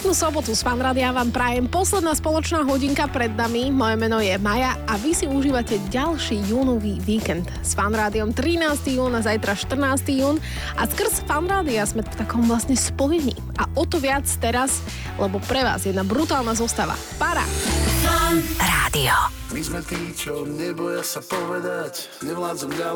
Peknú sobotu z Fanrádia vám prajem. Posledná spoločná hodinka pred nami. Moje meno je Maja a vy si užívate ďalší júnový víkend s Fanrádiom 13. jún a zajtra 14. jún. A skrz Fanrádia sme v takom vlastne spojení. A o to viac teraz, lebo pre vás jedna brutálna zostava. Para! Rádio. My sme tí, čo neboja sa povedať, nevládzem ďalej